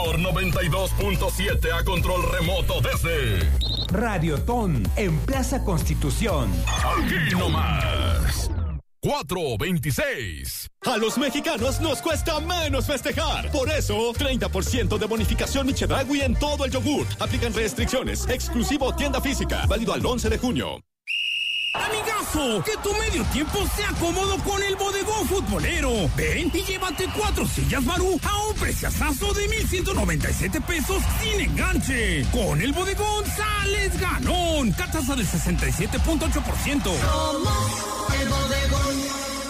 mejor 92.7 a control remoto desde Radiotón en Plaza Constitución. Aquí nomás. 426. A los mexicanos nos cuesta menos festejar. Por eso, 30% de bonificación Chedraui en todo el yogur. Aplican restricciones. Exclusivo tienda física. Válido al 11 de junio. Amigazo, que tu medio tiempo sea cómodo con el Bodegón Futbolero. Ven y llévate 4 sillas Barú a un preciazazo de 1,197 pesos sin enganche. Con el Bodegón sales ganón. Tasa del 67.8%. Somos el Bodegón.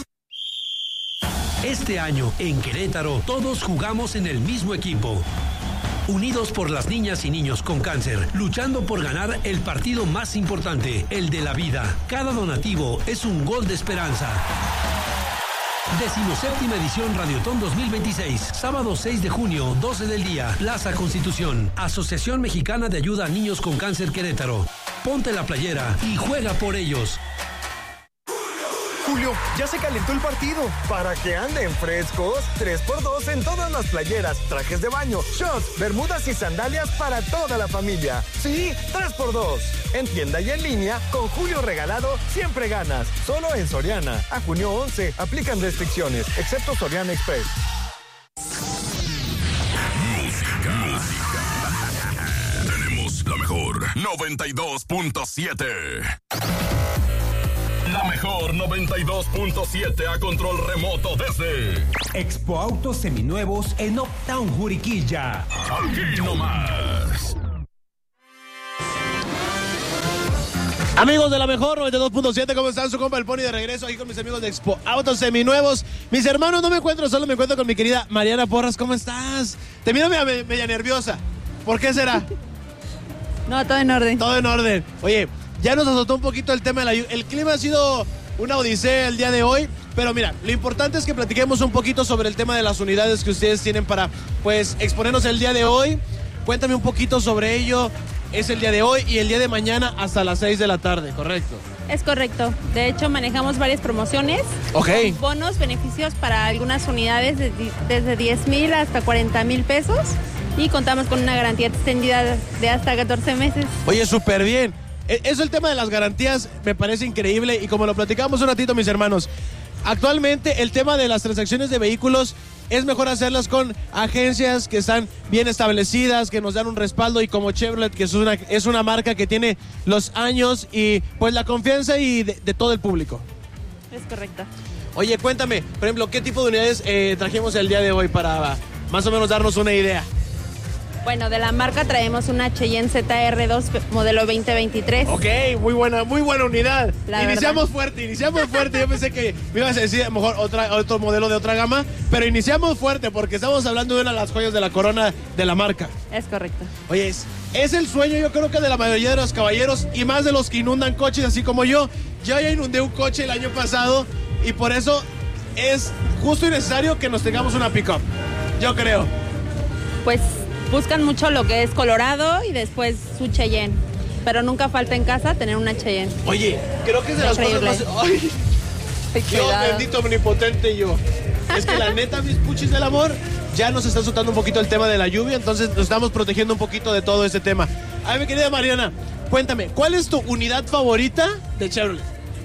Este año, en Querétaro, todos jugamos en el mismo equipo. Unidos por las niñas y niños con cáncer, luchando por ganar el partido más importante, el de la vida. Cada donativo es un gol de esperanza. 17ª edición Radiotón 2026, sábado 6 de junio, 12 del día, Plaza Constitución, Asociación Mexicana de Ayuda a Niños con Cáncer Querétaro. Ponte la playera y juega por ellos. Julio, ya se calentó el partido. Para que anden frescos, 3x2 en todas las playeras, trajes de baño, shorts, bermudas y sandalias para toda la familia. Sí, 3x2. En tienda y en línea, con Julio regalado, siempre ganas. Solo en Soriana. A junio 11, aplican restricciones, excepto Soriana Express. Música. Tenemos la mejor 92.7. La mejor 92.7 a control remoto desde Expo Autos Seminuevos en Uptown Juriquilla. Aquí nomás. Amigos de la mejor 92.7, ¿cómo están? Su compa El Pony de regreso aquí con mis amigos de Expo Autos Seminuevos. Mis hermanos, no me encuentro solo, me encuentro con mi querida Mariana Porras. ¿Cómo estás? Te miro media nerviosa. ¿Por qué será? No, todo en orden. Todo en orden. Oye, ya nos azotó un poquito el tema de la lluvia. El clima ha sido una odisea el día de hoy, pero mira, lo importante es que platiquemos un poquito sobre el tema de las unidades que ustedes tienen para, pues, exponernos el día de hoy. Cuéntame un poquito sobre ello. Es el día de hoy y el día de mañana hasta las 6 de la tarde, ¿correcto? Es correcto. De hecho, manejamos varias promociones. Ok. Bonos, beneficios para algunas unidades desde 10,000 hasta 40,000 pesos. Y contamos con una garantía extendida de hasta 14 meses. Oye, súper bien. Eso, el tema de las garantías, me parece increíble. Y como lo platicamos un ratito, mis hermanos, actualmente el tema de las transacciones de vehículos es mejor hacerlas con agencias que están bien establecidas, que nos dan un respaldo, y como Chevrolet, que es una marca que tiene los años y pues la confianza y de todo el público. Es correcto. Oye, cuéntame, por ejemplo, ¿qué tipo de unidades trajimos el día de hoy para más o menos darnos una idea? Bueno, de la marca traemos una Cheyenne ZR2 modelo 2023. Ok, muy buena unidad. Iniciamos fuerte. Yo pensé que me ibas a decir a lo mejor otro modelo de otra gama, pero iniciamos fuerte porque estamos hablando de una de las joyas de la corona de la marca. Es correcto. Oye, es el sueño, yo creo que de la mayoría de los caballeros y más de los que inundan coches así como yo. Yo ya inundé un coche el año pasado y por eso es justo y necesario que nos tengamos una pick-up. Yo creo. Pues buscan mucho lo que es Colorado y después su Cheyenne. Pero nunca falta en casa tener una Cheyenne. Oye, creo que es de las cosas más... ¡Ay! Dios bendito, omnipotente yo. Es que la neta, mis puchis del amor, ya nos está soltando un poquito el tema de la lluvia, entonces nos estamos protegiendo un poquito de todo ese tema. A ver, mi querida Mariana, cuéntame, ¿cuál es tu unidad favorita de Chevrolet?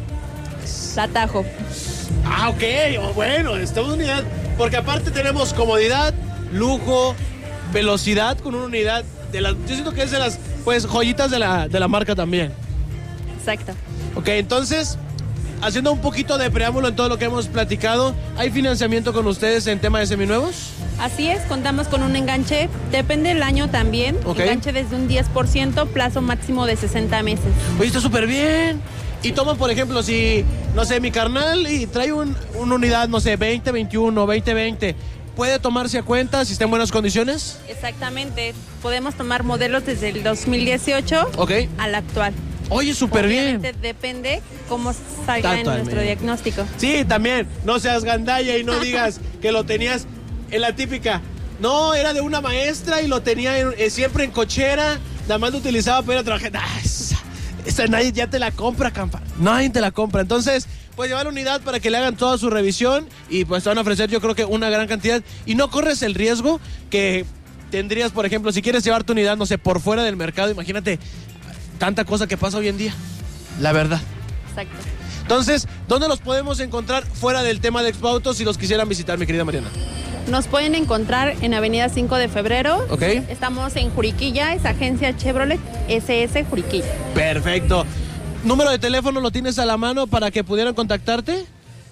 La Tahoe. Ah, ok, bueno, esta unidad, porque aparte tenemos comodidad, lujo, velocidad con una unidad de las, yo siento que es de las pues joyitas de la marca también. Exacto. Ok, entonces, haciendo un poquito de preámbulo en todo lo que hemos platicado, ¿hay financiamiento con ustedes en tema de seminuevos? Así es, contamos con un enganche, depende del año también, okay. Enganche desde un 10%, plazo máximo de 60 meses. Oye, está súper bien. Y toma, por ejemplo, si, no sé, mi carnal y trae una unidad, no sé, 2021, 2020, ¿puede tomarse a cuenta si está en buenas condiciones? Exactamente. Podemos tomar modelos desde el 2018 okay. al actual. Oye, súper bien. Depende cómo salga en nuestro diagnóstico. Sí, también. No seas gandalla y no digas que lo tenías en la típica. No, era de una maestra y lo tenía siempre en cochera. Nada más lo utilizaba para ir a trabajar. Esa nadie ya te la compra, campa. Nadie te la compra. Entonces, pues llevar la unidad para que le hagan toda su revisión y pues te van a ofrecer, yo creo que una gran cantidad. Y no corres el riesgo que tendrías, por ejemplo, si quieres llevar tu unidad, no sé, por fuera del mercado, imagínate tanta cosa que pasa hoy en día, la verdad. Exacto. Entonces, ¿dónde los podemos encontrar fuera del tema de Expo Autos si los quisieran visitar, mi querida Mariana? Nos pueden encontrar en Avenida 5 de Febrero. Ok. Estamos en Juriquilla, es agencia Chevrolet SS Juriquilla. Perfecto. ¿Número de teléfono lo tienes a la mano para que pudieran contactarte?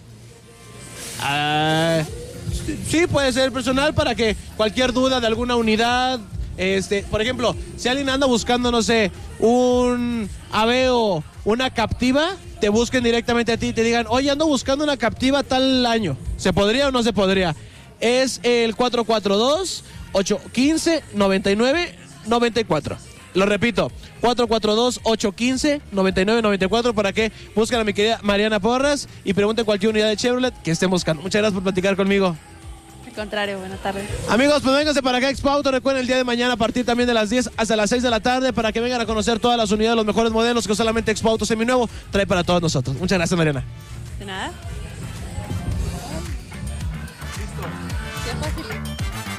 Sí, puede ser personal para que cualquier duda de alguna unidad, por ejemplo, si alguien anda buscando, no sé, un Aveo, una Captiva, te busquen directamente a ti y te digan, oye, ando buscando una Captiva tal año. ¿Se podría o no se podría? Es el 442-815-9994. Lo repito, 442-815-9994 para que busquen a mi querida Mariana Porras y pregunten cualquier unidad de Chevrolet que estén buscando. Muchas gracias por platicar conmigo. Al contrario, buenas tardes. Amigos, pues vénganse para acá Expo Auto. Recuerden el día de mañana a partir también de las 10 hasta las 6 de la tarde para que vengan a conocer todas las unidades, los mejores modelos que solamente Expo Auto Seminuevo trae para todos nosotros. Muchas gracias, Mariana. De nada.